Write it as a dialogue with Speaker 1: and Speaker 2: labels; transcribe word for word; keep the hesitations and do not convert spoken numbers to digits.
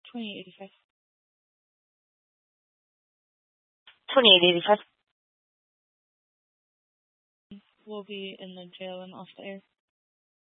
Speaker 1: twenty-eight eighty-five.
Speaker 2: twenty-eight eighty-five.
Speaker 1: We'll be in the jail and off the air.